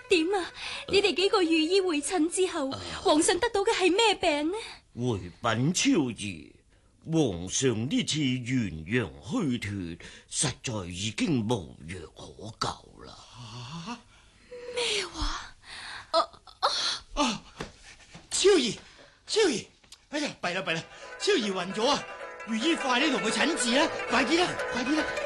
點啊？你哋幾個御醫會診之後，皇上得到嘅係咩病呢？ 回稟超兒，皇上呢次元陽虛脫，實在已經無藥可救啦。 咩話？ 超兒，哎呀，弊啦，超兒暈咗啊！御醫快啲同佢診治啦，快啲啦！